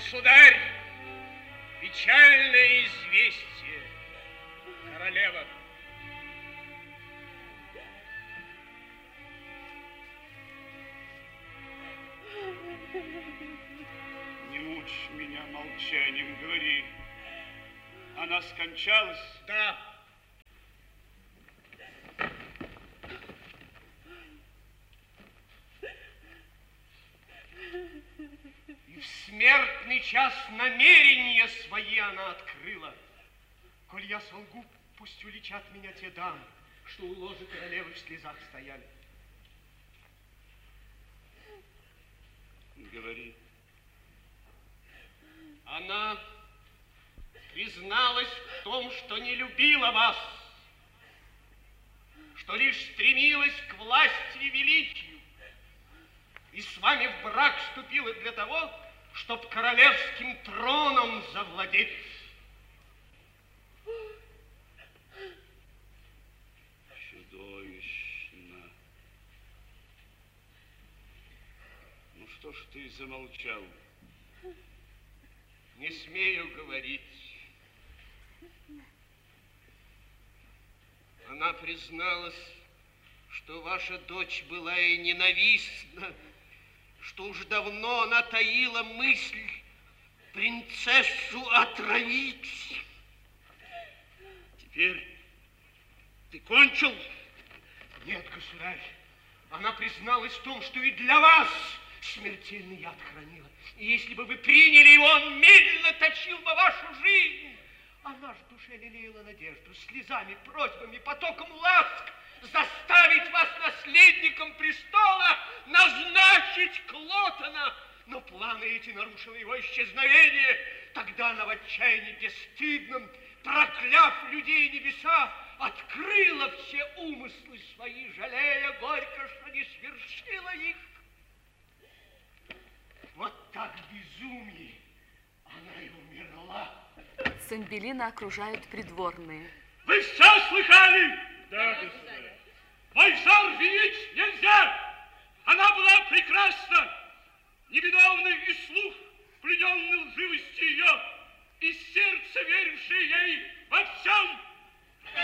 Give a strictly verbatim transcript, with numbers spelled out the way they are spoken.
Государь, печальное известие. Королева. Не мучь меня молчанием, говори. Она скончалась? Да. И в смертный час намерения свои она открыла. Коль я солгу, пусть уличат меня те дамы, что у ложа королевы в слезах стояли. Говори. Она призналась в том, что не любила вас, что лишь стремилась к власти и величию, и с вами в брак вступила для того, чтоб королевским троном завладеть. Чудовищно. Ну что ж ты замолчал? Не смею говорить. Она призналась, что ваша дочь была ей ненавистна, что уж давно она таила мысль принцессу отравить. Теперь ты кончил? Нет, государь. Она призналась в том, что и для вас смертельный яд хранила. И если бы вы приняли его, он медленно точил бы вашу жизнь. Она ж в душе лелеяла надежду, слезами, просьбами, потоком ласк заставить вас наследником престола, назначить Клотона. Но планы эти нарушило его исчезновение. Тогда она в отчаянии бесстыдном, прокляв людей и небеса, открыла все умыслы свои, жалея горько, что не свершила их. Вот так в безумии она и умерла. Цимбелина окружают придворные. Вы все слыхали? Да, государь. Мой зал винить нельзя.